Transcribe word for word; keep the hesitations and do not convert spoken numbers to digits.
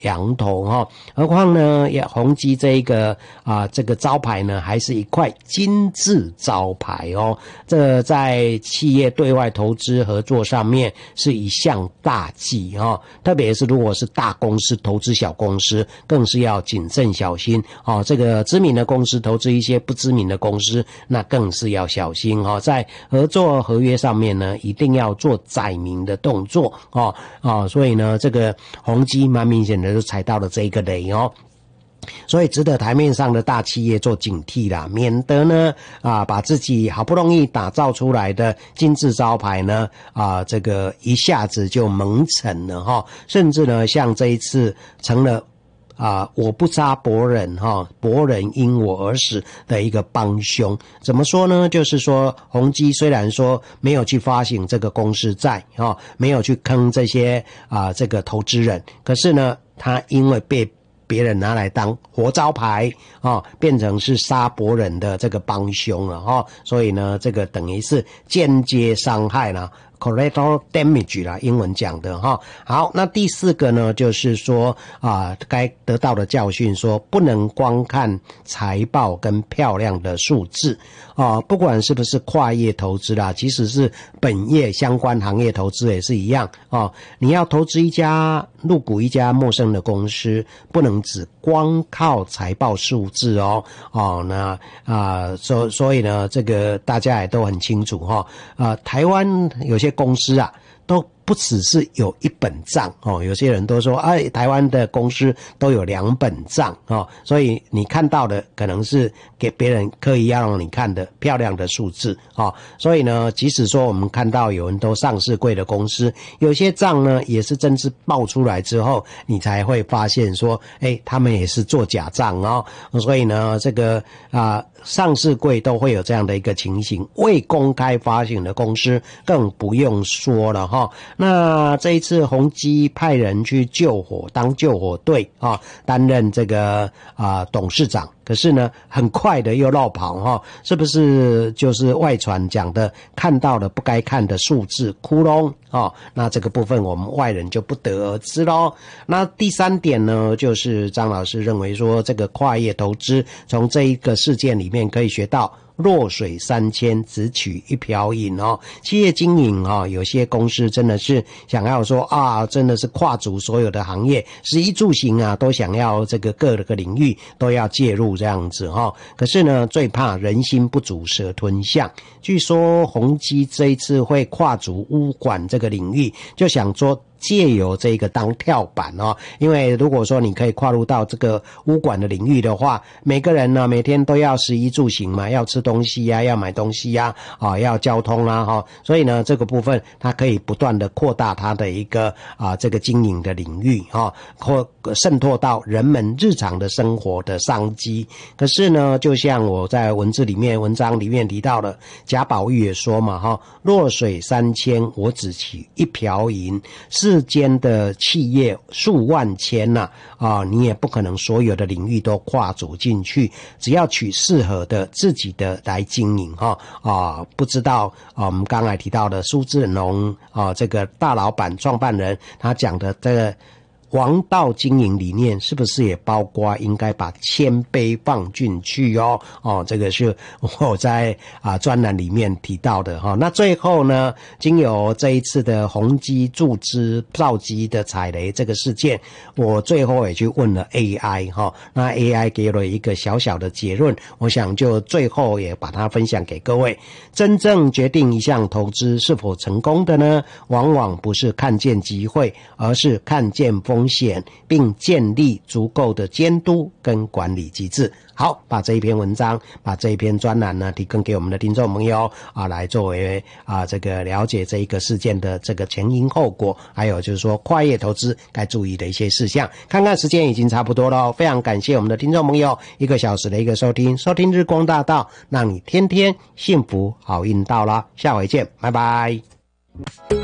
羊头哈，何况呢，也宏基这一个啊、呃、这个招牌呢，还是一块金字招牌哦。这在企业对外投资合作上面是一项大忌哦，特别是如果是大公司投资小公司，更是要谨慎小心哦。这个知名的公司投资一些不知名的公司，那更是要小心哦。在合作合约上面呢，一定要做载明的动作哦哦。所以呢，这个宏基蛮明显的就踩到了这一个雷哦。所以值得台面上的大企业做警惕啦，免得呢啊把自己好不容易打造出来的金字招牌呢啊这个一下子就蒙尘了哈，甚至呢像这一次成了啊我不杀伯仁哈，伯仁因我而死的一个帮凶。怎么说呢？就是说宏基虽然说没有去发行这个公司债哈，没有去坑这些啊这个投资人，可是呢他因为被别人拿来当活招牌哦，变成是杀伯仁的这个帮凶了哈、哦，所以呢，这个等于是间接伤害了 ，collateral damage 啦，英文讲的哈、哦。好，那第四个呢，就是说啊，该得到的教训说，不能光看财报跟漂亮的数字啊，不管是不是跨业投资啦，即使是本业相关行业投资也是一样啊。你要投资一家入股一家陌生的公司，不能只光靠财报数字哦，哦，那啊，所所以呢，这个大家也都很清楚哈、哦，啊，台湾有些公司啊，都不只是有一本账哦，有些人都说，哎，台湾的公司都有两本账哦，所以你看到的可能是给别人刻意要让你看的漂亮的数字哦，所以呢，即使说我们看到有人都上市柜的公司，有些账呢也是真是爆出来之后，你才会发现说，哎，他们也是做假账哦，所以呢，这个啊。上市柜都会有这样的一个情形，未公开发行的公司更不用说了哈。那这一次宏基派人去救火，当救火队啊，担任这个啊董事长。可是呢，很快的又落跑哈，是不是就是外传讲的看到了不该看的数字窟窿哦？那这个部分我们外人就不得而知咯。那第三点呢，就是张老师认为说，这个跨业投资从这一个事件里面可以学到。弱水三千，只取一瓢饮哦。企业经营哦，有些公司真的是想要说啊，真的是跨足所有的行业，食衣住行啊，都想要这个各个领域都要介入这样子哈、哦。可是呢，最怕人心不足蛇吞象。据说宏基这一次会跨足物管这个领域，就想说。借由这个当跳板哦，因为如果说你可以跨入到这个物管的领域的话，每个人呢每天都要食衣住行嘛，要吃东西呀、啊，要买东西呀、啊，啊要交通啦、啊、哈，所以呢这个部分它可以不断的扩大它的一个啊这个经营的领域哈，或渗透到人们日常的生活的商机。可是呢，就像我在文字里面文章里面提到的，贾宝玉也说嘛哈，弱水三千，我只取一瓢饮。是世间的企业数万千呐、啊，啊，你也不可能所有的领域都跨足进去，只要取适合的自己的来经营哈啊，不知道啊，我们刚才提到的苏志农啊，这个大老板创办人他讲的这个。王道经营理念是不是也包括应该把谦卑放进去哦？哦，这个是我在啊专栏里面提到的哈、哦。那最后呢，经由这一次的宏基注资造机的踩雷这个事件，我最后也去问了 A I 哈、哦，那 A I 给了一个小小的结论，我想就最后也把它分享给各位。真正决定一项投资是否成功的呢，往往不是看见机会，而是看见风。风险，并建立足够的监督跟管理机制。好，把这一篇文章，把这一篇专栏呢，提供给我们的听众朋友啊，来作为啊这个了解这一个事件的这个前因后果，还有就是说跨业投资该注意的一些事项。看看时间已经差不多了，非常感谢我们的听众朋友一个小时的一个收听，收听日光大道，让你天天幸福好运到了，下回见，拜拜。